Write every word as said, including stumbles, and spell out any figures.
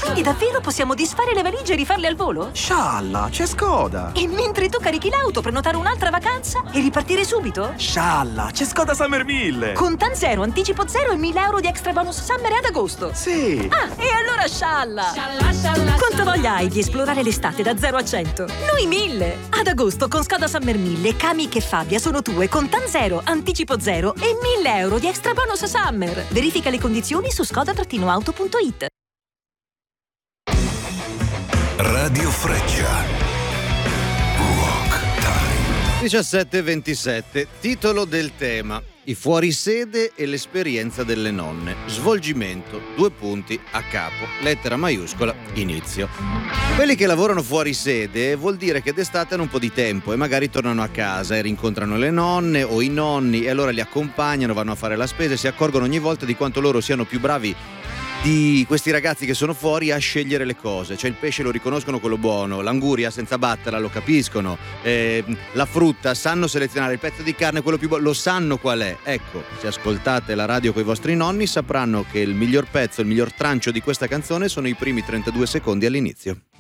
Quindi davvero possiamo disfare le valigie e rifarle al volo? Scialla, c'è Skoda! E mentre tu carichi l'auto, prenotare un'altra vacanza e ripartire subito? Scialla, c'è Skoda Summer mille! Con Tan Zero, anticipo zero e mille euro di extra bonus summer ad agosto. Sì! Ah, e allora scialla! Scialla, scialla! Quanto voglia hai di esplorare l'estate da zero a cento? Noi mille! Ad agosto con Skoda Summer mille, Kami e Fabia sono tue con Tan Zero, anticipo zero e mille euro di extra bonus summer. Verifica le condizioni su skoda auto punto it. Radio Freccia. Rock Time. diciassette e ventisette, titolo del tema: i fuorisede e l'esperienza delle nonne. Svolgimento, due punti, a capo, lettera maiuscola, inizio. Quelli che lavorano fuori sede vuol dire che d'estate hanno un po' di tempo e magari tornano a casa e rincontrano le nonne o i nonni e allora li accompagnano, vanno a fare la spesa e si accorgono ogni volta di quanto loro siano più bravi di questi ragazzi che sono fuori a scegliere le cose. Cioè il pesce lo riconoscono quello buono, l'anguria senza batterla lo capiscono, eh, la frutta sanno selezionare, il pezzo di carne quello più buono lo sanno qual è. Ecco, se ascoltate la radio con i vostri nonni sapranno che il miglior pezzo, il miglior trancio di questa canzone sono i primi trentadue secondi all'inizio.